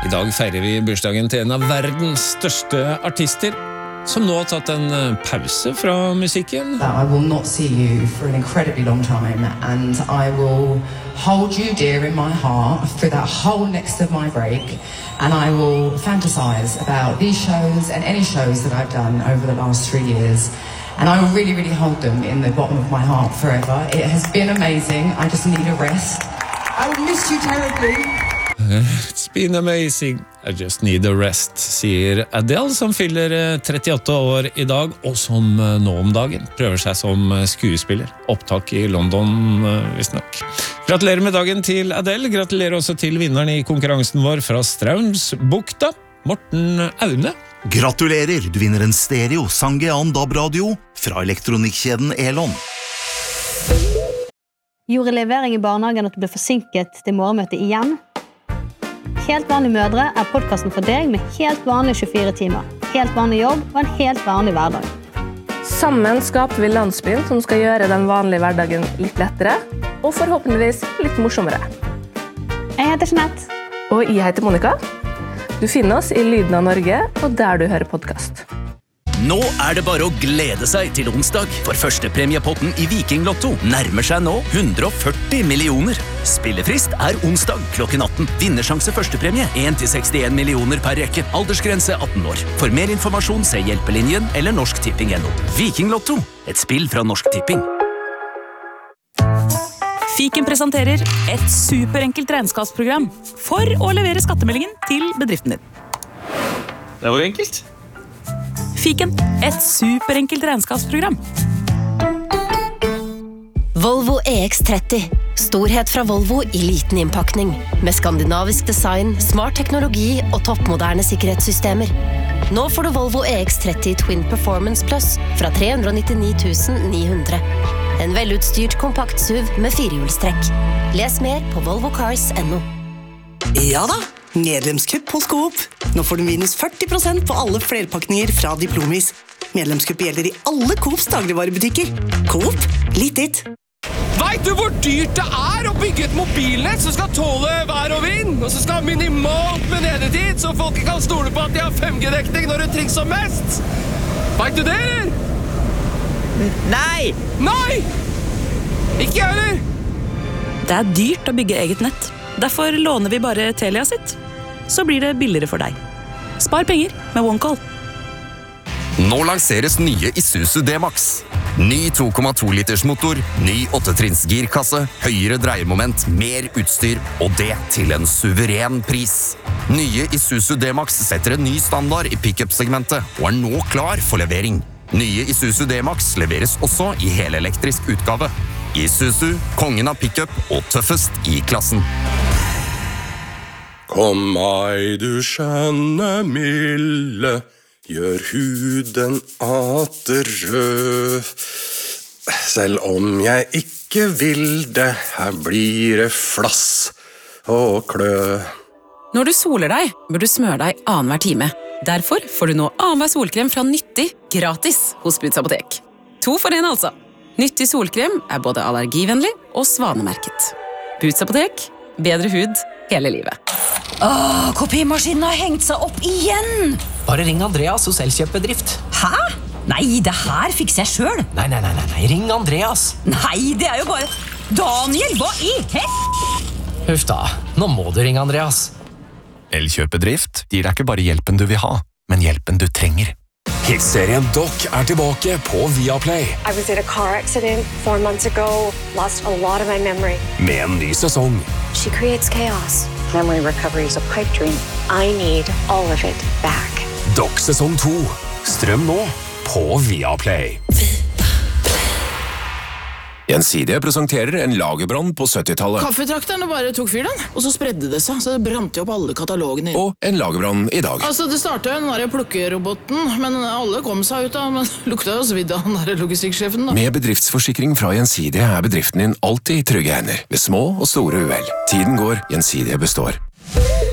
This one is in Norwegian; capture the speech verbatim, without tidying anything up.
I dag feirer vi bursdagen til en av verdens største artister, som nå har tatt en pause fra musikken. I will not see you for an incredibly long time, and I will hold you dear in my heart through that whole next of my break, and I will fantasize about these shows and any shows that I've done over the last three years. And I will really, really hold them in the bottom of my heart forever. It has been amazing. I just need a rest. I will miss you terribly. It's been amazing. I just need a rest, sier Adele, som fyller trettiåtte år I dag, og som nå om dagen prøver seg som skuespiller. Opptak I London, visst nok. Gratulerer med dagen til Adele. Gratulerer også til vinneren I konkurransen vår fra Straumsbukta, Morten Aune. Gratulerer, du vinner en stereo Sangean D A B-radio fra elektronikkjeden Elon. Gjorde levering I barnehagen at du ble forsinket til morgenmøtet igjen? Helt vanlige mødre er podcasten for deg med helt vanlige tjuefire timer, helt vanlig jobb og en helt vanlig hverdag. Sammen skaper vi landsbyen som skal gjøre den vanlige hverdagen litt lettere, og forhåpentligvis litt morsommere. Jeg heter Jeanette. Og jeg heter Monica. Du finner oss I Lyden av Norge, og der du hører podcast. Nå er det bare å glede seg til onsdag, for første premiepotten I Viking Lotto nærmer seg nå hundre og førti millioner. Spillefrist er onsdag klokken atten. Vinnersjanse førstepremie en til sekstien millioner per rekke. Aldersgrense atten år. For mer informasjon se Hjelpelinjen eller Norsk Tipping punktum no. Viking Lotto, et spill fra Norsk Tipping. Fiken presenterer et superenkelt regnskapsprogram for å levere skattemeldingen til bedriften din. Det var enkelt. Fiken, et superenkelt regnskapsprogram. Volvo E X tretti. Storhet fra Volvo I liten innpakning. Med skandinavisk design, smart teknologi og toppmoderne sikkerhetssystemer. Nå får du Volvo E X tretti Twin Performance Plus fra tre hundre og nittini tusen ni hundre. En velutstyrt kompakt S U V med firehjulstrekk. Les mer på volvo cars punktum no. Ja da, medlemskupp hos Coop. Nå får du minus førti prosent på alle flerpakninger fra Diplomis. Medlemskupp gjelder I alle Coops dagligvarebutikker. Coop, litt ditt. Vet du hvor dyrt det er å bygge et mobilnett som skal tåle vær og vind, og som skal ha minimalt med nedetid, så folk kan stole på at de har fem G-dekning når det trengs som mest? Vet du det, eller? Nei! Nei! Ikke jeg, eller? Det er dyrt å bygge eget nett. Derfor låner vi bare Telia sitt. Så blir det billigere for deg. Spar penger med OneCall. Nå lanseres nye Isuzu D-Max. Ny to komma to liters motor, ny åtte-trinns girkasse, høyere dreiermoment, mer utstyr, og det til en suveren pris. Nye Isuzu D-Max setter en ny standard I pick-up-segmentet, og er nå klar for levering. Nye Isuzu D-Max leveres også I helelektrisk utgave. Isuzu, kongen av pick-up og tøffest I klassen. Kom meg, du skjønne milde, gjør huden atter rød. Selv om jeg ikke vil det, her blir det flass og klø. Når du soler deg, bør du smøre deg annenhver time. Derfor får du nå annenhver solkrem fra Nyttig gratis hos Boots Apotek. To for en altså. Nyttig solkrem er både allergivennlig og svanemerket. Boots Apotek, bedre hud hele livet. Åh, kopimaskinen har hengt seg opp igjen! Bare ring Andreas hos Elkjøpbedrift. Hæ? Nei, det her fikser jeg selv. Nei, nei, nei, nei, ring Andreas. Nei, det er jo bare... Daniel, hva I hel... Huff da, nå må du ringe Andreas. Elkjøpbedrift gir deg ikke bare hjelpen du vil ha, men hjelpen du trenger. Hitserien Doc er tilbake på Viaplay. I was in a car accident four months ago, lost a lot of my memory. Med en ny sesong. She creates chaos. Memory recovery is a pipe dream. I need all of it back. Doc sesong to. Strøm nå på Viaplay. Gjensidige presenterer en lagerbrann på syttitallet. Kaffetrakterne bare tok fyr den, og så spredde det seg, så det brant jo opp alle katalogene. Og en lagerbrann I dag. Altså, det startet jo den der plukkeroboten, men alle kom seg ut da, men lukta jo svidd av den der logistikksjefen da. Med bedriftsforsikring fra Gjensidige er bedriften din alltid I trygge hender, ved små og store uhell. Tiden går, Gjensidige består.